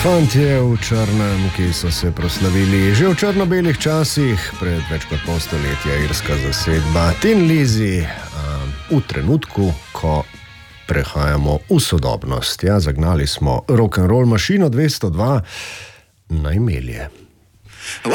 Fantje v črnem, ki so se proslavili že v črno-belih časih, pred več kot pol stoletja, irska zasedba Tin Lizzy, v trenutku, ko prehajamo v sodobnost. Ja, zagnali smo rock'n'roll mašino 202 na Imelje.